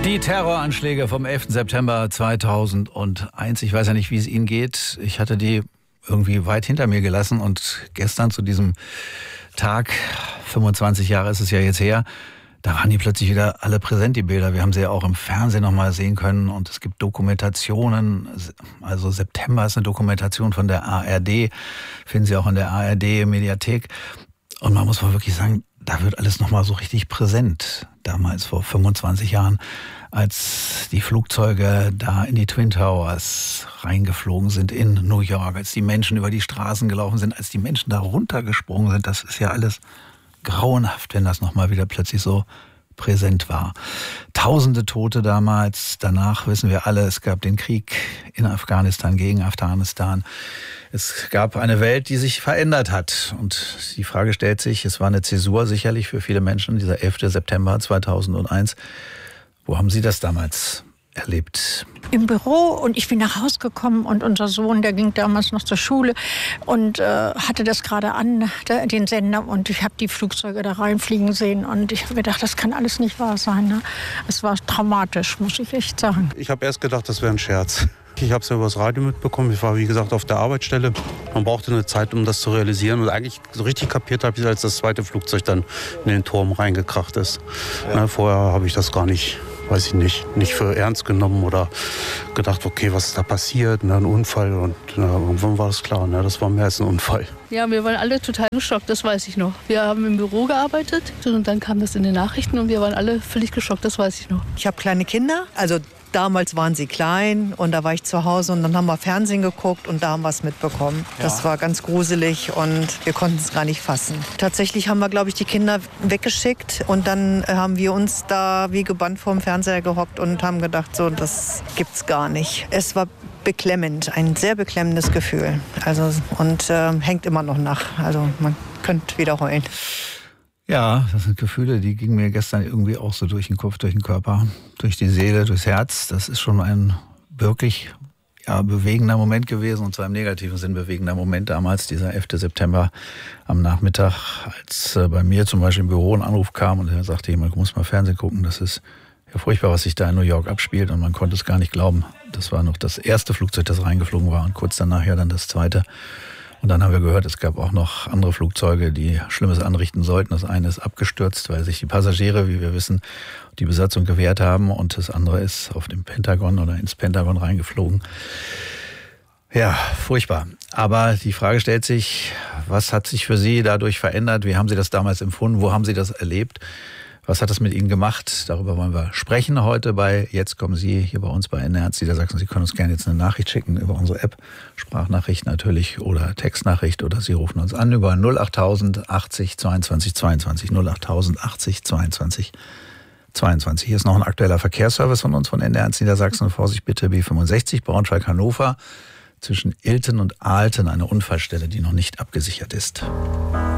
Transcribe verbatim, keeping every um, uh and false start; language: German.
Die Terroranschläge vom elften September zweitausendeins. Ich weiß ja nicht, wie es Ihnen geht. Ich hatte die irgendwie weit hinter mir gelassen und gestern zu diesem Tag, fünfundzwanzig Jahre ist es ja jetzt her, da waren die plötzlich wieder alle präsent, die Bilder. Wir haben sie ja auch im Fernsehen nochmal sehen können und es gibt Dokumentationen. Also September ist eine Dokumentation von der A R D, finden Sie auch in der A R D-Mediathek. Und man muss mal wirklich sagen, da wird alles nochmal so richtig präsent. Damals vor fünfundzwanzig Jahren, als die Flugzeuge da in die Twin Towers reingeflogen sind in New York, als die Menschen über die Straßen gelaufen sind, als die Menschen da runtergesprungen sind. Das ist ja alles grauenhaft, wenn das nochmal wieder plötzlich so präsent war. Tausende Tote damals. Danach wissen wir alle, es gab den Krieg in Afghanistan gegen Afghanistan. Es gab eine Welt, die sich verändert hat. Und die Frage stellt sich, es war eine Zäsur sicherlich für viele Menschen, dieser elfte September zweitausendeins. Wo haben Sie das damals erlebt? Im Büro, und ich bin nach Hause gekommen und unser Sohn, der ging damals noch zur Schule und äh, hatte das gerade an, der, den Sender, und ich habe die Flugzeuge da reinfliegen sehen und ich habe gedacht, das kann alles nicht wahr sein. Ne? Es war traumatisch, muss ich echt sagen. Ich habe erst gedacht, das wäre ein Scherz. Ich habe es ja über das Radio mitbekommen. Ich war, wie gesagt, auf der Arbeitsstelle. Man brauchte eine Zeit, um das zu realisieren. Und eigentlich so richtig kapiert habe ich, als das zweite Flugzeug dann in den Turm reingekracht ist. Ja. Na, vorher habe ich das gar nicht, weiß ich nicht, nicht für ernst genommen oder gedacht, okay, was ist da passiert? Na, ein Unfall. Und na, irgendwann war es klar, na, das war mehr als ein Unfall. Ja, wir waren alle total geschockt, das weiß ich noch. Wir haben im Büro gearbeitet und dann kam das in den Nachrichten und wir waren alle völlig geschockt, das weiß ich noch. Ich habe kleine Kinder, also damals waren sie klein und da war ich zu Hause und dann haben wir Fernsehen geguckt und da haben wir es mitbekommen. Ja. Das war ganz gruselig und wir konnten es gar nicht fassen. Tatsächlich haben wir, glaube ich, die Kinder weggeschickt und dann haben wir uns da wie gebannt vorm Fernseher gehockt und haben gedacht, so, das gibt's gar nicht. Es war beklemmend, ein sehr beklemmendes Gefühl. Also, und äh, hängt immer noch nach. Also man könnte wieder heulen. Ja, das sind Gefühle, die gingen mir gestern irgendwie auch so durch den Kopf, durch den Körper, durch die Seele, durchs Herz. Das ist schon ein wirklich ja, bewegender Moment gewesen, und zwar im negativen Sinn bewegender Moment damals, dieser elfte September am Nachmittag, als äh, bei mir zum Beispiel im Büro ein Anruf kam und er sagte jemand, du musst mal Fernsehen gucken, das ist ja furchtbar, was sich da in New York abspielt, und man konnte es gar nicht glauben. Das war noch das erste Flugzeug, das reingeflogen war, und kurz danach ja dann das zweite. Und dann haben wir gehört, es gab auch noch andere Flugzeuge, die Schlimmes anrichten sollten. Das eine ist abgestürzt, weil sich die Passagiere, wie wir wissen, die Besatzung gewehrt haben. Und das andere ist auf dem Pentagon oder ins Pentagon reingeflogen. Ja, furchtbar. Aber die Frage stellt sich, was hat sich für Sie dadurch verändert? Wie haben Sie das damals empfunden? Wo haben Sie das erlebt? Was hat das mit Ihnen gemacht? Darüber wollen wir sprechen heute bei Jetzt kommen Sie, hier bei uns bei N R Niedersachsen. Sie können uns gerne jetzt eine Nachricht schicken über unsere App, Sprachnachricht natürlich oder Textnachricht, oder Sie rufen uns an über null acht tausend achtzig zweiundzwanzig zweiundzwanzig, null acht tausend achtzig zweiundzwanzig zweiundzwanzig. Hier ist noch ein aktueller Verkehrsservice von uns von N R Niedersachsen. Vorsicht bitte, B fünfundsechzig, Braunschweig-Hannover, zwischen Ilten und Aalten, eine Unfallstelle, die noch nicht abgesichert ist.